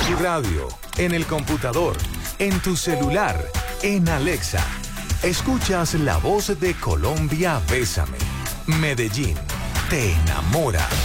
tu radio, en el computador, en tu celular, en Alexa. Escuchas la voz de Colombia, Bésame. Medellín, te enamora.